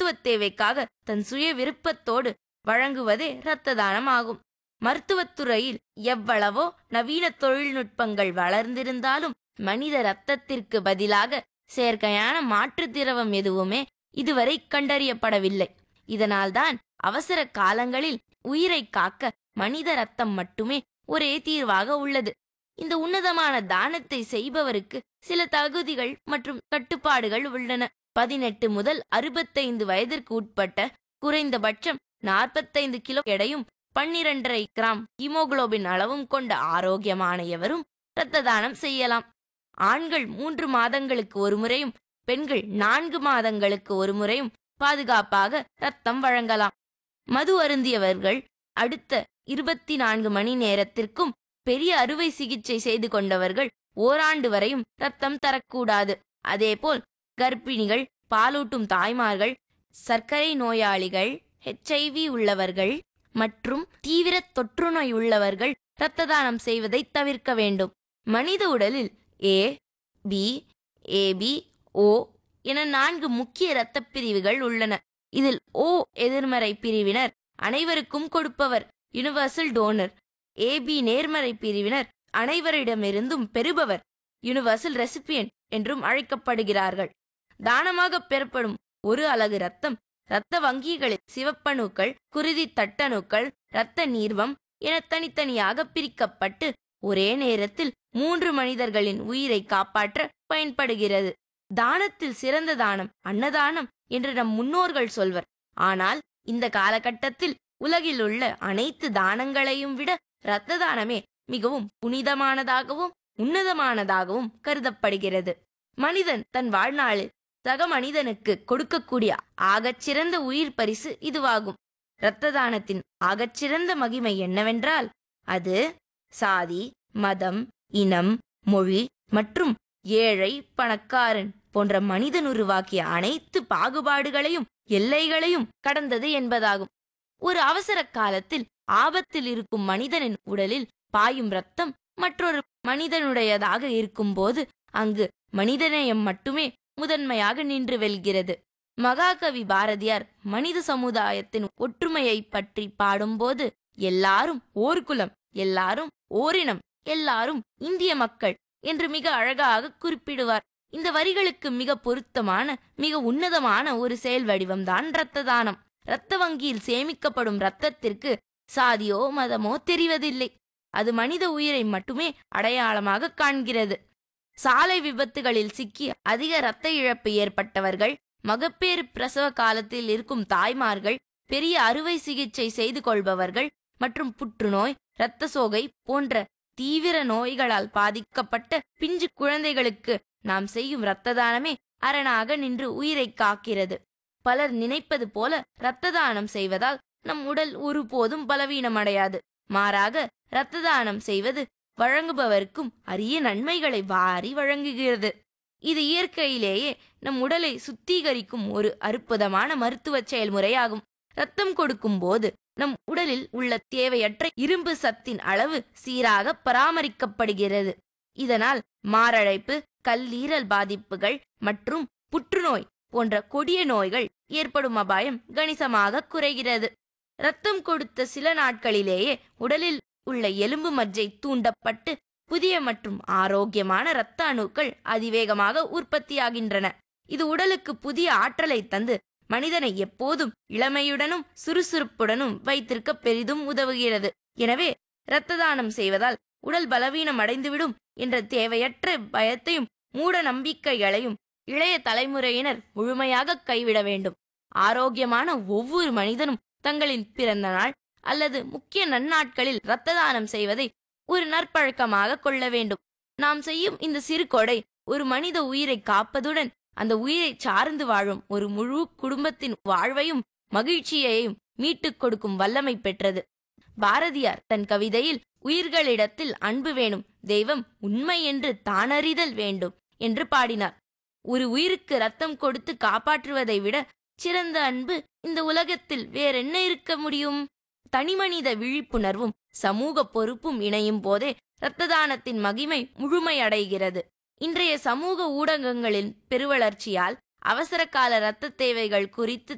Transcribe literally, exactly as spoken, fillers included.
மருத்துவ தேவைக்காக தன் சுய விருப்பத்தோடு வழங்குவதே இரத்த தானம் ஆகும். மருத்துவத்துறையில் எவ்வளவோ நவீன தொழில்நுட்பங்கள் வளர்ந்திருந்தாலும் மனித இரத்தத்திற்கு பதிலாக செயற்கையான மாற்று திரவம் எதுவுமே இதுவரை கண்டறியப்படவில்லை. இதனால்தான் அவசர காலங்களில் உயிரை காக்க மனித இரத்தம் மட்டுமே ஒரே தீர்வாக உள்ளது. இந்த உன்னதமான தானத்தை செய்பவருக்கு சில தகுதிகள் மற்றும் கட்டுப்பாடுகள் உள்ளன. பதினெட்டு முதல் அறுபத்தைந்து வயதிற்கு உட்பட்ட, குறைந்தபட்சம் நாற்பத்தைந்து கிலோ எடையும் பன்னிரண்டரை கிராம் ஹீமோகுளோபின் அளவும் கொண்ட ஆரோக்கியமான எவரும் இரத்த தானம் செய்யலாம். ஆண்கள் மூன்று மாதங்களுக்கு ஒரு முறையும் பெண்கள் நான்கு மாதங்களுக்கு ஒரு முறையும் பாதுகாப்பாக இரத்தம் வழங்கலாம். மது அருந்தியவர்கள் அடுத்த இருபத்தி நான்கு மணி நேரத்திற்கும், பெரிய அறுவை சிகிச்சை செய்து கொண்டவர்கள் ஓராண்டு வரையும் இரத்தம் தரக்கூடாது. அதேபோல் கர்ப்பிணிகள், பாலூட்டும் தாய்மார்கள், சர்க்கரை நோயாளிகள், ஹெச்ஐவி உள்ளவர்கள் மற்றும் தீவிர தொற்றுநோய் உள்ளவர்கள் இரத்த தானம் செய்வதை தவிர்க்க வேண்டும். மனித உடலில் ஏ, பி, ஏபி, ஓ என நான்கு முக்கிய இரத்த பிரிவுகள் உள்ளன. இதில் ஓ எதிர்மறை பிரிவினர் அனைவருக்கும் கொடுப்பவர், யுனிவர்சல் டோனர். ஏபி நேர்மறை பிரிவினர் அனைவரிடமிருந்தும் பெறுபவர், யுனிவர்சல் ரெசிபியன்ட் என்றும் அழைக்கப்படுகிறார்கள். தானமாக பெறப்படும் ஒரு அலகு இரத்தம் இரத்த வங்கிகளில் சிவப்பணுக்கள், குருதி தட்டணுக்கள், இரத்த நீர்வம் என தனித்தனியாக பிரிக்கப்பட்டு ஒரே நேரத்தில் மூன்று மனிதர்களின் உயிரை காப்பாற்ற பயன்படுகிறது. தானத்தில் சிறந்த தானம் அன்னதானம் என்று நம் முன்னோர்கள் சொல்வர். ஆனால் இந்த காலகட்டத்தில் உலகில் உள்ள அனைத்து தானங்களையும் விட இரத்த தானமே மிகவும் புனிதமானதாகவும் உன்னதமானதாகவும் கருதப்படுகிறது. மனிதன் தன் வாழ்நாளில் சக மனிதனுக்கு கொடுக்கக்கூடிய ஆகச்சிறந்த உயிர் பரிசு இதுவாகும். இரத்த தானத்தின் ஆகச்சிறந்த மகிமை என்னவென்றால், அது சாதி, மதம், இனம், மொழி மற்றும் ஏழை பணக்காரன் போன்ற மனிதன் உருவாக்கிய அனைத்து பாகுபாடுகளையும் எல்லைகளையும் கடந்தது என்பதாகும். ஒரு அவசர காலத்தில் ஆபத்தில் இருக்கும் மனிதனின் உடலில் பாயும் இரத்தம் மற்றொரு மனிதனுடையதாக இருக்கும்போது அங்கு மனிதநேயம் மட்டுமே முதன்மையாக நின்று வெல்கிறது. மகாகவி பாரதியார் மனித சமுதாயத்தின் ஒற்றுமையை பற்றி பாடும்போது, எல்லாரும் ஓர் குலம், எல்லாரும் ஓரினம், எல்லாரும் இந்திய மக்கள் என்று மிக அழகாக குறிப்பிடுவார். இந்த வரிகளுக்கு மிக பொருத்தமான மிக உன்னதமான ஒரு செயல் வடிவம்தான் இரத்த தானம். இரத்த வங்கியில் சேமிக்கப்படும் இரத்தத்திற்கு சாதியோ மதமோ தெரிவதில்லை. அது மனித உயிரை மட்டுமே அடையாளமாக காண்கிறது. சாலை விபத்துகளில் சிக்கி அதிக இரத்த இழப்பு ஏற்பட்டவர்கள், மகப்பேறு பிரசவ காலத்தில் இருக்கும் தாய்மார்கள், பெரிய அறுவை சிகிச்சை செய்து கொள்பவர்கள் மற்றும் புற்றுநோய், இரத்த சோகை போன்ற தீவிர நோய்களால் பாதிக்கப்பட்ட பிஞ்சு குழந்தைகளுக்கு நாம் செய்யும் இரத்த தானமே அரணாக நின்று உயிரை காக்கிறது. பலர் நினைப்பது போல இரத்த தானம் செய்வதால் நம் உடல் ஒருபோதும் பலவீனமடையாது. மாறாக இரத்த தானம் செய்வது வழங்குபவருக்கும் அரிய நன்மைகளை வாரி வழங்குகிறது. இது இயற்கையிலேயே நம் உடலை சுத்திகரிக்கும் ஒரு அற்புதமான மருத்துவ செயல்முறையாகும். இரத்தம் கொடுக்கும் போது நம் உடலில் உள்ள தேவையற்ற இரும்பு சத்தின் அளவு சீராக பராமரிக்கப்படுகிறது. இதனால் மாரடைப்பு, கல்லீரல் பாதிப்புகள் மற்றும் புற்றுநோய் போன்ற கொடிய நோய்கள் ஏற்படும் அபாயம் கணிசமாக குறைகிறது. இரத்தம் கொடுத்த சில நாட்களிலேயே உடலில் உள்ள எலும்பு மஜ்ஜை தூண்டப்பட்டு புதிய மற்றும் ஆரோக்கியமான இரத்த அணுக்கள் அதிவேகமாக உற்பத்தியாகின்றன. இது உடலுக்கு புதிய ஆற்றலை தந்து மனிதனை எப்போதும் இளமையுடனும் சுறுசுறுப்புடனும் வைத்திருக்க பெரிதும் உதவுகிறது. எனவே இரத்த தானம் செய்வதால் உடல் பலவீனம் அடைந்துவிடும் என்ற தேவையற்ற பயத்தையும் மூட நம்பிக்கைகளையும் இளைய தலைமுறையினர் முழுமையாக கைவிட வேண்டும். ஆரோக்கியமான ஒவ்வொரு மனிதனும் தங்களின் பிறந்த நாள் அல்லது முக்கிய நன்னாட்களில் இரத்த தானம் செய்வதை ஒரு நற்பழக்கமாக கொள்ள வேண்டும். நாம் செய்யும் இந்த சிறு கொடை ஒரு மனித உயிரை காப்பதுடன் அந்த உயிரை சார்ந்து வாழும் ஒரு முழு குடும்பத்தின் வாழ்வையும் மகிழ்ச்சியையும் மீட்டுக் கொடுக்கும் வல்லமை பெற்றது. பாரதியார் தன் கவிதையில் உயிர்களிடத்தில் அன்பு வேணும், தெய்வம் உண்மை என்று தானறிதல் வேண்டும் என்று பாடினார். ஒரு உயிருக்கு இரத்தம் கொடுத்து காப்பாற்றுவதை விட சிறந்த அன்பு இந்த உலகத்தில் வேறென்ன இருக்க முடியும்? தனிமனித விழிப்புணர்வும் சமூக பொறுப்பும் இணையும் போதே இரத்த தானத்தின் மகிமை முழுமையடைகிறது. இன்றைய சமூக ஊடகங்களின் பெருவளர்ச்சியால் அவசர கால இரத்த தேவைகள் குறித்து